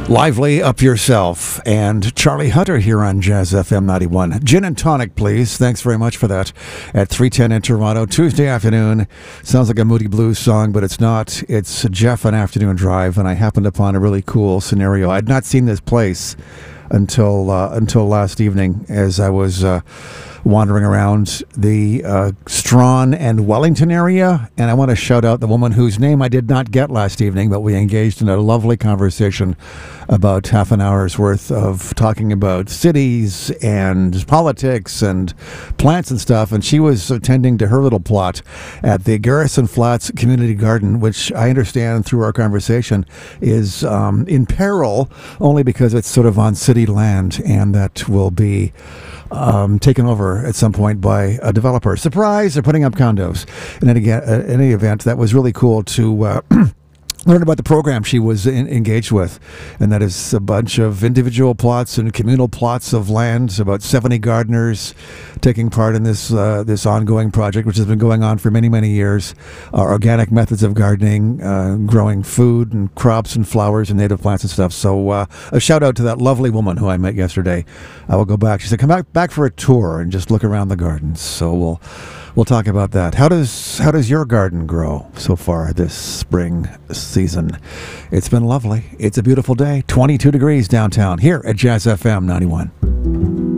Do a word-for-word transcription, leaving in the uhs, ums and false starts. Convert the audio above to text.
Lively Up Yourself and Charlie Hunter here on Jazz F M ninety-one. Gin and tonic, please. Thanks very much for that. At three ten in Toronto, Tuesday afternoon. Sounds like a Moody Blues song, but it's not. It's Jeff on Afternoon Drive, and I happened upon a really cool scenario. I'd not seen this place until uh, until last evening as I was uh, wandering around the uh, Strawn and Wellington area, and I want to shout out the woman whose name I did not get last evening, but we engaged in a lovely conversation about half an hour's worth of talking about cities and politics and plants and stuff, and she was attending to her little plot at the Garrison Flats Community Garden, which I understand through our conversation is um, in peril only because it's sort of on city land, and that will be Um, taken over at some point by a developer. Surprise! They're putting up condos. In any, uh, any event, that was really cool to uh, learn about the program she was in, engaged with, and that is a bunch of individual plots and communal plots of land. About seventy gardeners taking part in this uh, this ongoing project, which has been going on for many, many years. Uh, organic methods of gardening, uh, growing food and crops and flowers and native plants and stuff. So uh, a shout out to that lovely woman who I met yesterday. I will go back. She said, come back back for a tour and just look around the gardens. So we'll we'll talk about that. How does how does your garden grow so far this spring season? It's been lovely. It's a beautiful day. twenty-two degrees downtown here at Jazz F M ninety-one.